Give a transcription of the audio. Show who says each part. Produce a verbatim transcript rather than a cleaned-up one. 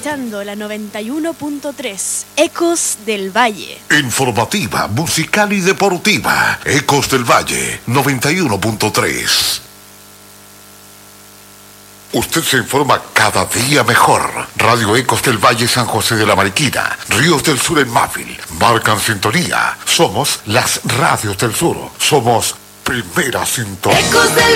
Speaker 1: escuchando la noventa y uno punto tres, Ecos del Valle.
Speaker 2: Informativa, musical y deportiva. Ecos del Valle, noventa y uno punto tres. Usted se informa cada día mejor. Radio Ecos del Valle, San José de la Mariquina, Ríos del Sur en Mávil. Marcan sintonía. Somos las radios del sur. Somos Primera Sintonía.
Speaker 3: Ecos del